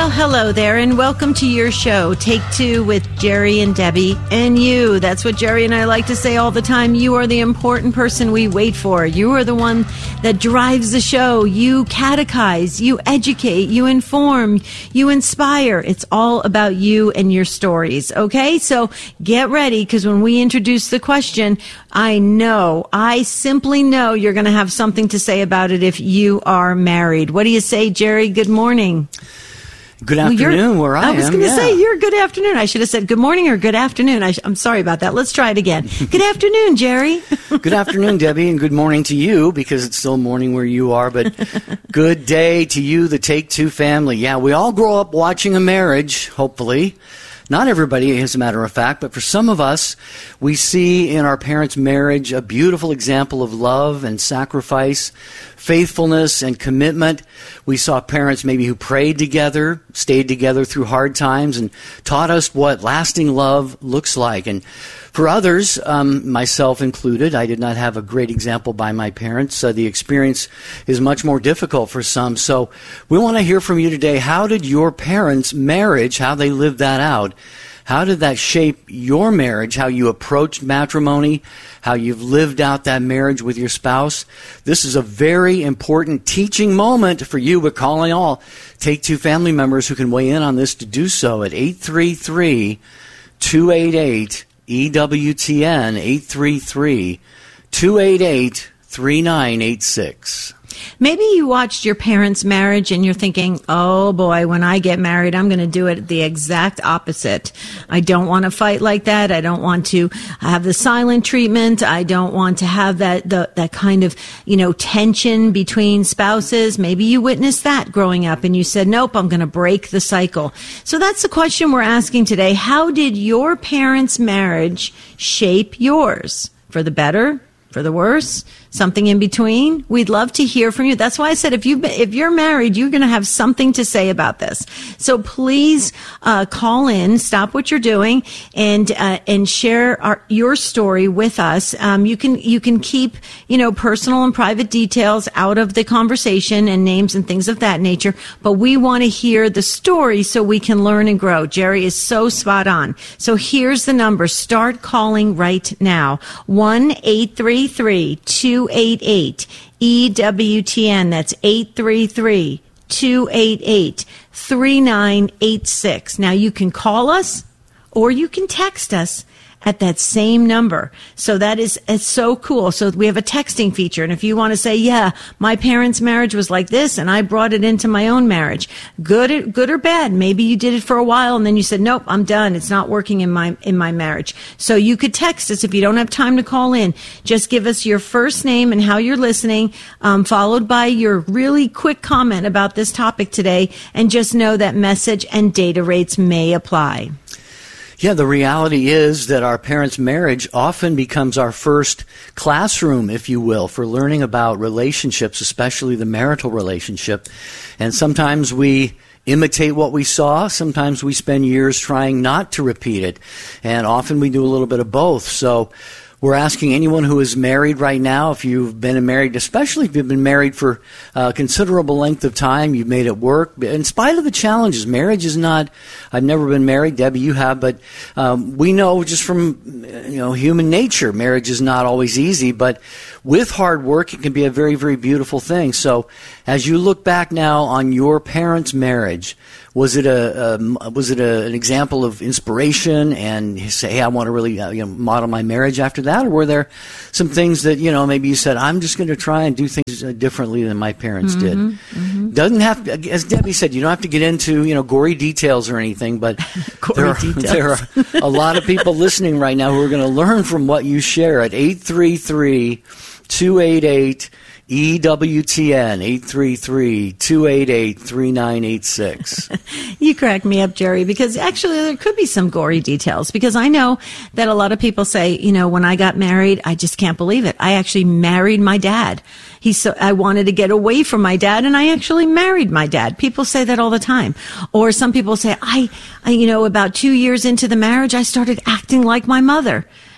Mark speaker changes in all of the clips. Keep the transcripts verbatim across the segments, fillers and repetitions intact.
Speaker 1: Well, hello there, and welcome to your show, Take Two with Jerry and Debbie and you. That's what Jerry and I like to say all the time. You are the important person we wait for. You are the one that drives the show. You catechize, you educate, you inform, you inspire. It's all about you and your stories, okay? So get ready, because when we introduce the question, I know, I simply know you're going to have something to say about it if you are married. What do you say, Jerry? Good morning.
Speaker 2: Good afternoon, well, where I am.
Speaker 1: I was going to
Speaker 2: yeah.
Speaker 1: say, you're good afternoon. I should have said good morning or good afternoon. I sh- I'm sorry about that. Let's try it again. Good afternoon, Jerry.
Speaker 2: Good afternoon, Debbie, and good morning to you, because it's still morning where you are, but good day to you, the Take Two family. Yeah, we all grow up watching a marriage, hopefully. Not everybody, as a matter of fact, but for some of us, we see in our parents' marriage a beautiful example of love and sacrifice, faithfulness and commitment. We saw parents maybe who prayed together, stayed together through hard times, and taught us what lasting love looks like. And for others, um, myself included, I did not have a great example by my parents. Uh, the experience is much more difficult for some. So we want to hear from you today. How did your parents' marriage, how they lived that out? How did that shape your marriage, how you approached matrimony, how you've lived out that marriage with your spouse? This is a very important teaching moment for you. We're calling all Take Two family members who can weigh in on this to do so at eight three three, two eight eight, E W T N, eight three three, two eight eight, three nine eight six.
Speaker 1: Maybe you watched your parents' marriage and you're thinking, oh boy, when I get married, I'm going to do it the exact opposite. I don't want to fight like that. I don't want to have the silent treatment. I don't want to have that, the, that kind of, you know, tension between spouses. Maybe you witnessed that growing up and you said, nope, I'm going to break the cycle. So that's the question we're asking today. How did your parents' marriage shape yours? For the better? For the worse? Something in between? We'd love to hear from you. That's why I said if you if you're married, you're going to have something to say about this. So please uh, call in, stop what you're doing, and uh, and share our, your story with us. Um, you can you can keep you know personal and private details out of the conversation and names and things of that nature. But we want to hear the story so we can learn and grow. Jerry is so spot on. So here's the number. Start calling right now. one eight three three, two eight eight, E W T N. That's eight three three, two eight eight, three nine eight six. Now you can call us or you can text us at that same number. So that is it's so cool. So we have a texting feature. And if you want to say, yeah, my parents' marriage was like this and I brought it into my own marriage, good, good or bad. Maybe you did it for a while and then you said, nope, I'm done. It's not working in my, in my marriage. So you could text us if you don't have time to call in. Just give us your first name and how you're listening, um, followed by your really quick comment about this topic today. And just know that message and data rates may apply.
Speaker 2: Yeah, the reality is that our parents' marriage often becomes our first classroom, if you will, for learning about relationships, especially the marital relationship. And sometimes we imitate what we saw. Sometimes we spend years trying not to repeat it. And often we do a little bit of both. So we're asking anyone who is married right now, if you've been married, especially if you've been married for a considerable length of time, you've made it work. In spite of the challenges, marriage is not, I've never been married, Debbie, you have, but um, we know just from you know human nature, marriage is not always easy, but with hard work, it can be a very, very beautiful thing. So as you look back now on your parents' marriage, was it a, a was it a, an example of inspiration and you say, hey, I want to really uh, you know, model my marriage after that? Or were there some things that, you know, maybe you said, I'm just going to try and do things differently than my parents
Speaker 1: mm-hmm,
Speaker 2: did?
Speaker 1: Mm-hmm.
Speaker 2: Doesn't have to, as Debbie said, you don't have to get into, you know, gory details or anything, but there are, there are a lot of people listening right now who are going to learn from what you share at eight three three, two eight eight, E W T N, eight three three, two eight eight, three nine eight six.
Speaker 1: You crack me up, Jerry, because actually there could be some gory details, because I know that a lot of people say, you know, when I got married, I just can't believe it. I actually married my dad. He so I wanted to get away from my dad, and I actually married my dad. People say that all the time. Or some people say, I, I you know, about two years into the marriage, I started acting like my mother.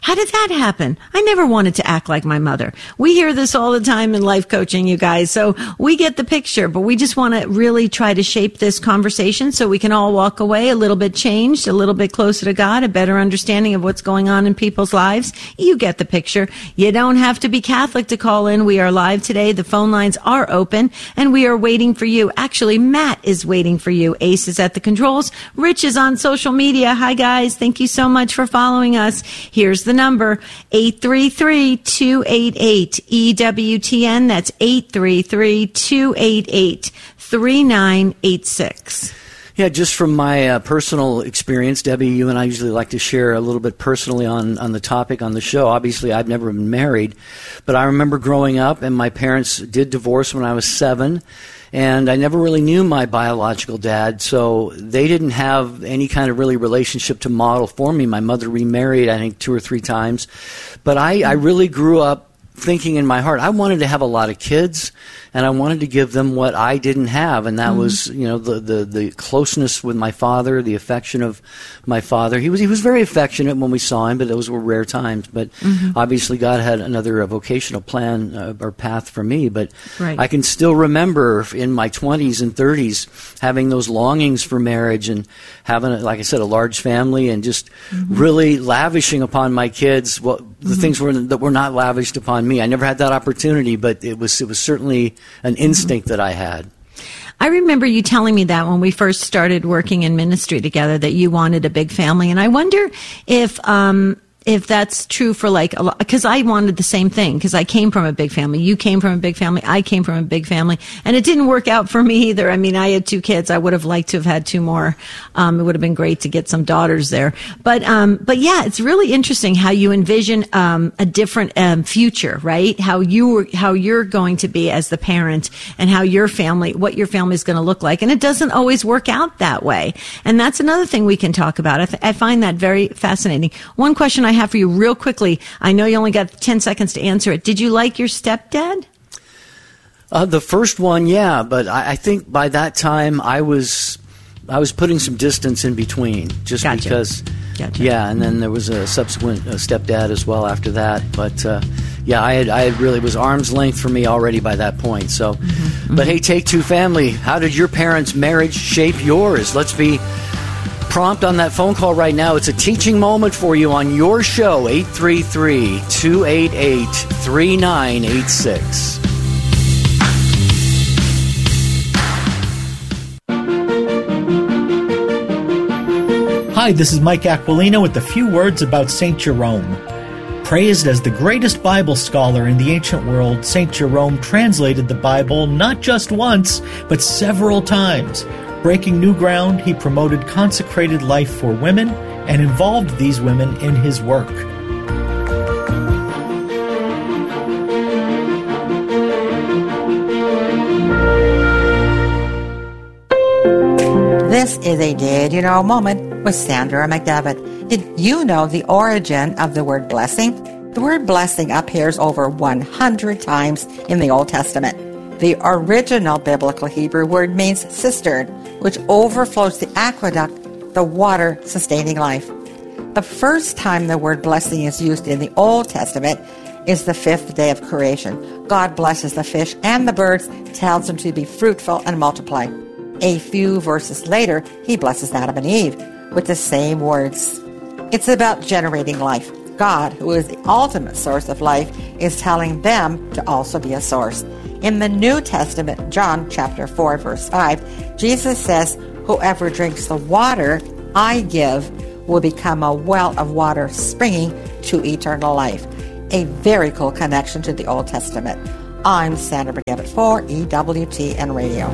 Speaker 1: How did that happen? I never wanted to act like my mother. We hear this all the time in life coaching, you guys. So we get the picture, but we just want to really try to shape this conversation so we can all walk away a little bit changed, a little bit closer to God, a better understanding of what's going on in people's lives. You get the picture. You don't have to be Catholic to call in. We are live today. The phone lines are open and we are waiting for you. Actually, Matt is waiting for you. Ace is at the controls. Rich is on social media. Hi guys. Thank you so much for following us. Here's the number, eight three three, two eight eight, E W T N. That's eight three three, two eight eight, three nine eight six.
Speaker 2: Yeah, just from my uh, personal experience, Debbie, you and I usually like to share a little bit personally on, on the topic on the show. Obviously, I've never been married, but I remember growing up, and my parents did divorce when I was seven, and I never really knew my biological dad, so they didn't have any kind of really relationship to model for me. My mother remarried, I think, two or three times, but I, I really grew up thinking in my heart, I wanted to have a lot of kids, and I wanted to give them what I didn't have, and that mm-hmm. was, you know, the, the, the closeness with my father, the affection of my father. He was he was very affectionate when we saw him, but those were rare times. But mm-hmm. obviously, God had another uh, vocational plan uh, or path for me. But right. I can still remember in my twenties and thirties having those longings for marriage and having, a, like I said, a large family, and just mm-hmm. really lavishing upon my kids what the mm-hmm. things were that were not lavished upon me. I never had that opportunity, but it was it was certainly an instinct that I had.
Speaker 1: I remember you telling me that when we first started working in ministry together, that you wanted a big family. And I wonder if um, if that's true for like a lot, because I wanted the same thing, because I came from a big family. You came from a big family. I came from a big family. And it didn't work out for me either. I mean, I had two kids. I would have liked to have had two more. Um, it would have been great to get some daughters there. But, um, but yeah, it's really interesting how you envision, um, a different, um, future, right? How you were, how you're going to be as the parent, and how your family, what your family is going to look like. And it doesn't always work out that way. And that's another thing we can talk about. I, th- I find that very fascinating. One question I have for you real quickly. I know you only got ten seconds to answer it. Did you like your stepdad?
Speaker 2: Uh, the first one, yeah, but I, I think by that time I was I was putting some distance in between, just gotcha. because, gotcha. yeah, and then there was a subsequent uh, stepdad as well after that. But uh, yeah, I had I had really it was arm's length for me already by that point. So, mm-hmm. but mm-hmm. hey, Take Two family, how did your parents' marriage shape yours? Let's be prompt on that phone call right now. It's a teaching moment for you on your show, eight three three, two eight eight, three nine eight six.
Speaker 3: Hi, this is Mike Aquilino with a few words about Saint Jerome. Praised as the greatest Bible scholar in the ancient world, Saint Jerome translated the Bible not just once, but several times. Breaking new ground, he promoted consecrated life for women and involved these women in his work.
Speaker 4: This is a Did You Know moment with Sandra McDevitt. Did you know the origin of the word blessing? The word blessing appears over one hundred times in the Old Testament. The original biblical Hebrew word means cistern, which overflows the aqueduct, the water sustaining life. The first time the word blessing is used in the Old Testament is the fifth day of creation. God blesses the fish and the birds, tells them to be fruitful and multiply. A few verses later, he blesses Adam and Eve with the same words. It's about generating life. God, who is the ultimate source of life, is telling them to also be a source. In the New Testament, John chapter four, verse five, Jesus says, "Whoever drinks the water I give will become a well of water springing to eternal life." A very cool connection to the Old Testament. I'm Sandra McDevitt for E W T N Radio.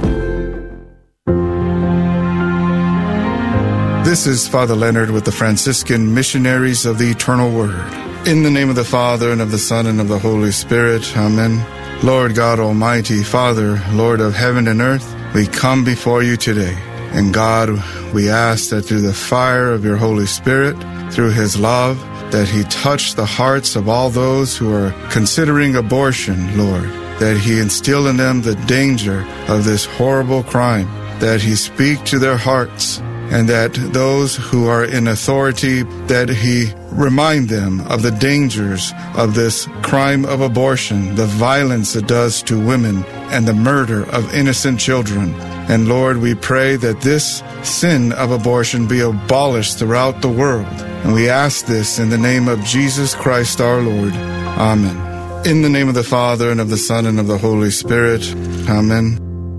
Speaker 5: This is Father Leonard with the Franciscan Missionaries of the Eternal Word. In the name of the Father, and of the Son, and of the Holy Spirit. Amen. Lord God Almighty, Father, Lord of heaven and earth, we come before you today. And God, we ask that through the fire of your Holy Spirit, through his love, that he touch the hearts of all those who are considering abortion, Lord, that he instill in them the danger of this horrible crime, that he speak to their hearts, and that those who are in authority, that he remind them of the dangers of this crime of abortion, the violence it does to women, and the murder of innocent children. And Lord, we pray that this sin of abortion be abolished throughout the world. And we ask this in the name of Jesus Christ our Lord. Amen. In the name of the Father, and of the Son, and of the Holy Spirit. Amen.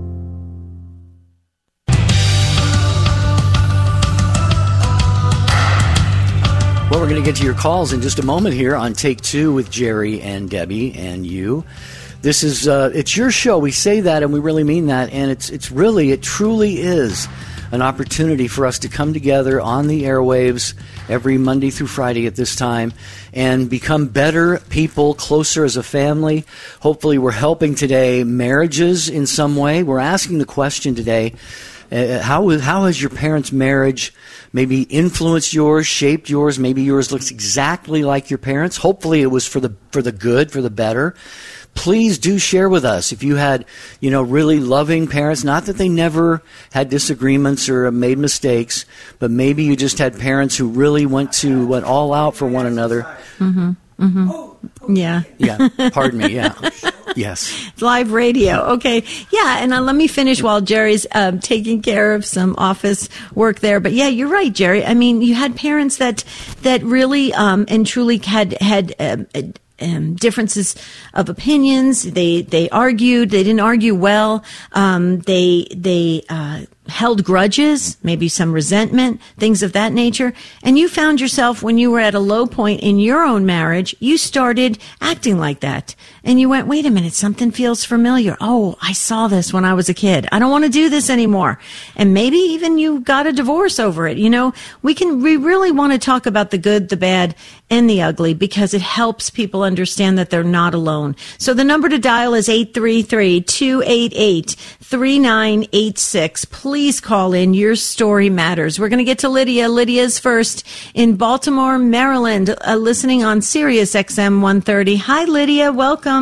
Speaker 2: Well, we're going to get to your calls in just a moment here on Take Two with Jerry and Debbie and you. This is, uh, it's your show. We say that and we really mean that. And it's, it's really, it truly is an opportunity for us to come together on the airwaves every Monday through Friday at this time and become better people, closer as a family. Hopefully we're helping today marriages in some way. We're asking the question today, uh, how, how has your parents' marriage maybe influenced yours, shaped yours? Maybe yours looks exactly like your parents. Hopefully it was for the for the good, for the better. Please do share with us if you had, you know, really loving parents. Not that they never had disagreements or made mistakes, but maybe you just had parents who really went to went all out for one another.
Speaker 1: Mm-hmm. Mm-hmm. Yeah.
Speaker 2: Yeah. Pardon me. Yeah. Yes.
Speaker 1: It's live radio. Okay. Yeah. And uh, let me finish while Jerry's um, taking care of some office work there. But yeah, you're right, Jerry. I mean, you had parents that that really um, and truly had had. Um, Um, differences of opinions. They they argued. They didn't argue well. Um, they they uh, held grudges, maybe some resentment, things of that nature. And you found yourself when you were at a low point in your own marriage, you started acting like that. And you went, wait a minute, something feels familiar. Oh, I saw this when I was a kid. I don't want to do this anymore. And maybe even you got a divorce over it. You know, we can, we really want to talk about the good, the bad, and the ugly because it helps people understand that they're not alone. So the number to dial is eight three three, two eight eight, three nine eight six. Please call in. Your story matters. We're going to get to Lydia. Lydia's first in Baltimore, Maryland, uh, listening on Sirius X M one thirty. Hi, Lydia. Welcome.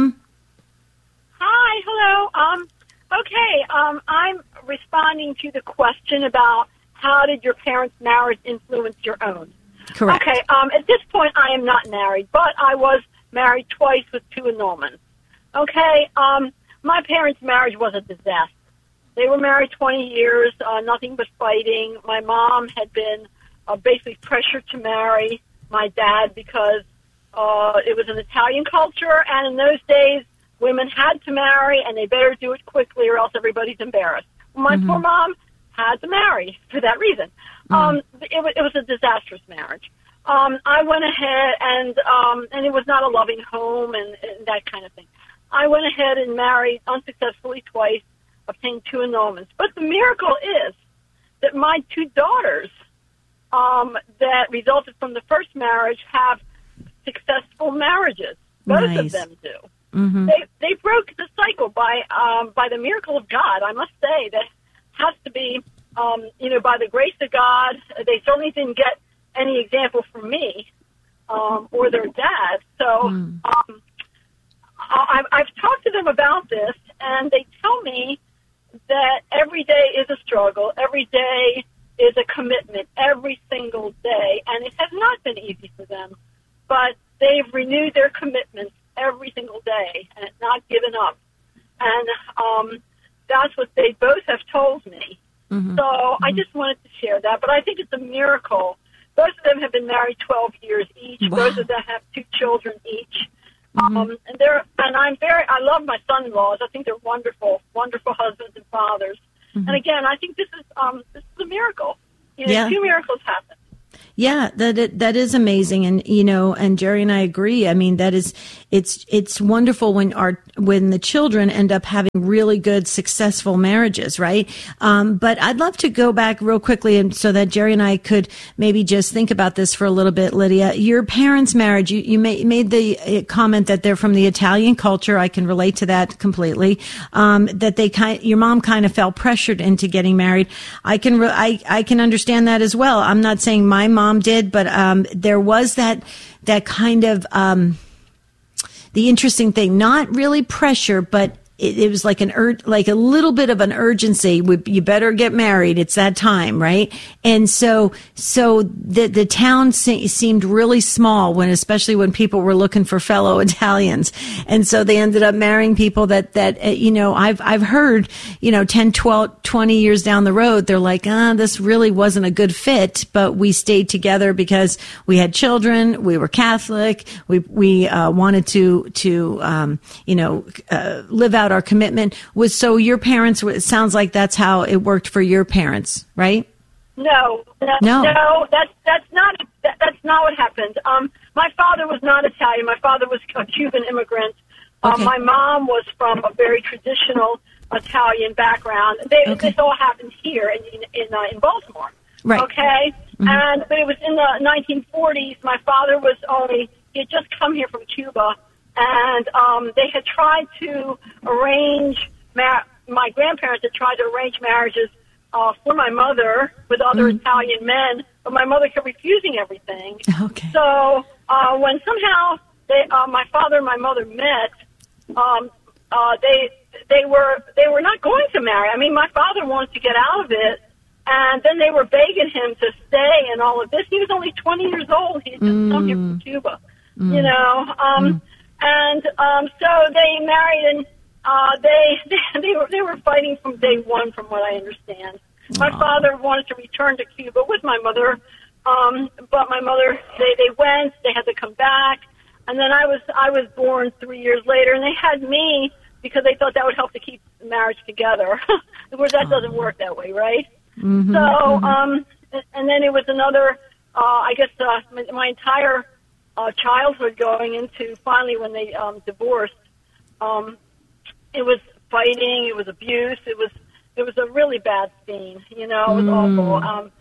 Speaker 6: Hi. Hello. Um, okay. Um, I'm responding to the question about how did your parents' marriage influence your own?
Speaker 1: Correct.
Speaker 6: Okay. Um, at this point, I am not married, but I was married twice with two annulments. Okay. Um, my parents' marriage was a disaster. They were married twenty years, uh, nothing but fighting. My mom had been uh, basically pressured to marry my dad because uh, it was an Italian culture, and in those days, women had to marry, and they better do it quickly or else everybody's embarrassed. My mm-hmm. poor mom had to marry for that reason. Mm-hmm. Um, it, w- it was a disastrous marriage. Um, I went ahead, and um, and it was not a loving home and, and that kind of thing. I went ahead and married unsuccessfully twice, obtained two annulments. But the miracle is that my two daughters um, that resulted from the first marriage have successful marriages. Both
Speaker 1: nice.
Speaker 6: of them do.
Speaker 1: Mm-hmm.
Speaker 6: They they broke the cycle by um, by the miracle of God. I must say that has to be um, you know by the grace of God. They certainly didn't get any example from me um, or their dad. So mm. um, I, I've talked to them about this, and they tell me that every day is a struggle. Every day is a commitment. Every single day, and it has not been easy for them, but they've renewed their commitments every single day and not given up. And um, that's what they both have told me. Mm-hmm. So mm-hmm. I just wanted to share that. But I think it's a miracle. Both of them have been married twelve years each. Wow. Both of them have two children each. Mm-hmm. Um, and they're and I'm very I love my son-in-laws. I think they're wonderful, wonderful husbands and fathers. Mm-hmm. And again, I think this is um, this is a miracle. You know,
Speaker 1: yeah.
Speaker 6: two miracles happen.
Speaker 1: Yeah, that that is amazing, and you know, and Jerry and I agree. I mean, that is it's it's wonderful when our when the children end up having really good, successful marriages, right? Um, but I'd love to go back real quickly, and so that Jerry and I could maybe just think about this for a little bit, Lydia. Your parents' marriage, you you made made the comment that they're from the Italian culture. I can relate to that completely. Um, that they kind, your mom kind of felt pressured into getting married. I can re- I I can understand that as well. I'm not saying my mom did, but um, there was that that kind of um, the interesting thing, not really pressure, but it, it was like an ur- like a little bit of an urgency. We, you better get married. It's that time, right? And so, so the the town se- seemed really small when, especially when people were looking for fellow Italians. And so they ended up marrying people that that uh, you know, I've I've heard, you know, ten, twelve, twenty years down the road, they're like, ah, this really wasn't a good fit, but we stayed together because we had children, we were Catholic, we we uh, wanted to to um, you know uh, live out our commitment. Was so your parents? It sounds like that's how it worked for your parents, right?
Speaker 6: No, no,
Speaker 1: no,
Speaker 6: no that's that's not that, that's not what happened. Um, my father was not Italian. My father was a Cuban immigrant.
Speaker 1: Okay.
Speaker 6: Um, my mom was from a very traditional Italian background. They,
Speaker 1: Okay.
Speaker 6: This all happened here in in, uh, in Baltimore.
Speaker 1: Right.
Speaker 6: Okay. Mm-hmm. And but it was in the nineteen forties. My father was only he had just come here from Cuba, and um, they had tried to arrange. Mar- my grandparents had tried to arrange marriages uh, for my mother with other mm-hmm. Italian men, but my mother kept refusing everything.
Speaker 1: Okay.
Speaker 6: So uh, when somehow they, uh, my father and my mother met, um, uh, they they were they were not going to marry. I mean, my father wanted to get out of it. And then they were begging him to stay and all of this. He was only twenty years old. He had just mm. come here from Cuba, mm. you know. Um, mm. And um, so they married, and uh, they, they they were they were fighting from day one, from what I understand. Aww. My father wanted to return to Cuba with my mother, um, but my mother they they went. They had to come back, and then I was I was born three years later, and they had me because they thought that would help to keep the marriage together. Of course, that doesn't work that way, right?
Speaker 1: Mm-hmm,
Speaker 6: so,
Speaker 1: mm-hmm.
Speaker 6: um, and then it was another, uh, I guess, uh, my, my entire uh, childhood going into finally when they um, divorced. Um, it was fighting, it was abuse, it was it was a really bad scene, you know, it was mm. awful. Um,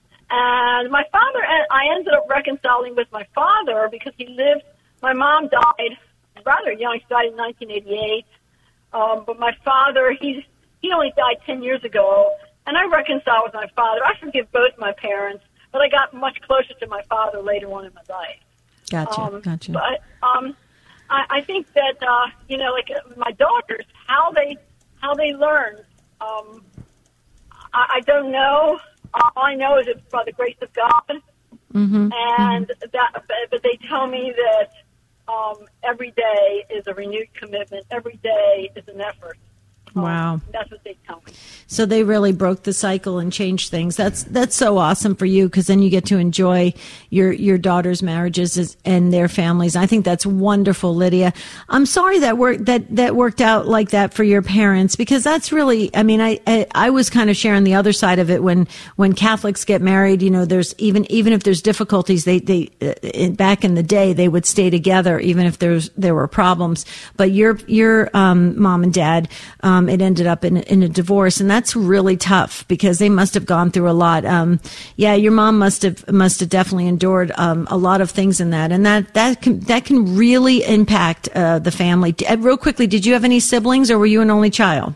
Speaker 6: and my father, I ended up reconciling with my father because he lived, my mom died rather young, she died in nineteen eighty-eight, um, but my father, he, he only died ten years ago. And I reconciled with my father. I forgive both my parents, but I got much closer to my father later on in my life.
Speaker 1: Gotcha,
Speaker 6: um,
Speaker 1: gotcha.
Speaker 6: But um, I, I think that uh, you know, like my daughters, how they how they learn. Um, I, I don't know. All I know is it's by the grace of God,
Speaker 1: mm-hmm,
Speaker 6: and
Speaker 1: mm-hmm.
Speaker 6: that. But they tell me that um, every day is a renewed commitment. Every day is an effort.
Speaker 1: Wow.
Speaker 6: Um, that's what they tell me.
Speaker 1: So they really broke the cycle and changed things. That's that's so awesome for you, because then you get to enjoy your your daughters' marriages and their families. I think that's wonderful, Lydia. I'm sorry that worked that that worked out like that for your parents, because that's really. I mean, I I, I was kind of sharing the other side of it when when Catholics get married. You know, there's even even if there's difficulties, they they uh, in, back in the day they would stay together even if there's there were problems. But your your um, mom and dad. Um, it ended up in, in a divorce, and that's really tough because they must have gone through a lot. Um, yeah, your mom must have must have definitely endured um, a lot of things in that, and that that can that can really impact uh, the family. Uh, real quickly, did you have any siblings, or were you an only child?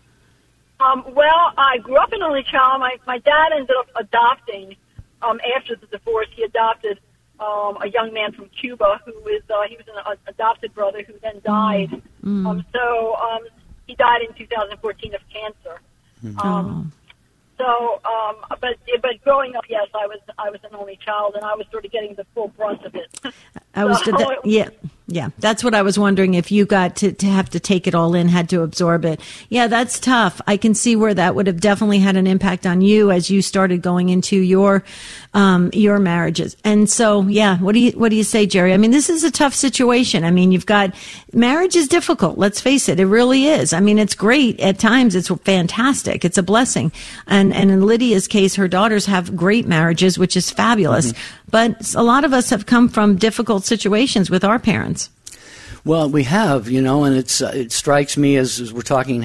Speaker 6: Um, well, I grew up an only child. My my dad ended up adopting um, after the divorce. He adopted um, a young man from Cuba who was uh, he was an uh, adopted brother who then died. Mm. Um, so. Um, He died in two thousand fourteen of cancer.
Speaker 1: Mm-hmm.
Speaker 6: Um, so, um, but but growing up, yes, I was I was an only child, and I was sort of getting the full brunt of it.
Speaker 1: I was,
Speaker 6: so,
Speaker 1: that, yeah, yeah. That's what I was wondering, if you got to, to have to take it all in, had to absorb it. Yeah, that's tough. I can see where that would have definitely had an impact on you as you started going into your um, your marriages. And so, yeah, what do you what do you say, Jerry? I mean, this is a tough situation. I mean, you've got marriage is difficult. Let's face it, it really is. I mean, it's great at times. It's fantastic. It's a blessing. And and in Lydia's case, her daughters have great marriages, which is fabulous. Mm-hmm. But a lot of us have come from difficult situations with our parents.
Speaker 2: Well, we have, you know, and it's uh, it strikes me as, as we're talking